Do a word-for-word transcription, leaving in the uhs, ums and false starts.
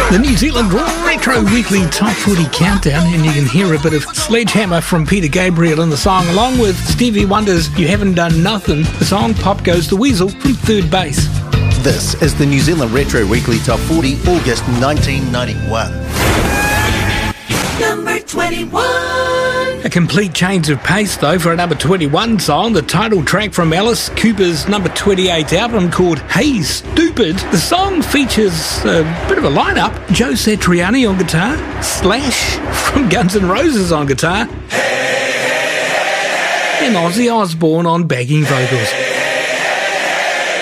The New Zealand Retro Weekly Top forty Countdown, and you can hear a bit of Sledgehammer from Peter Gabriel in the song, along with Stevie Wonder's You Haven't Done Nothing, the song Pop Goes the Weasel from Third Base. This is the New Zealand Retro Weekly Top forty, August nineteen ninety-one. Number twenty-one. A complete change of pace, though, for a number twenty-one song, the title track from Alice Cooper's number twenty-eight album called Hey Stupid. The song features a bit of a lineup: Joe Satriani on guitar, Slash from Guns N' Roses on guitar, and Ozzy Osbourne on backing vocals.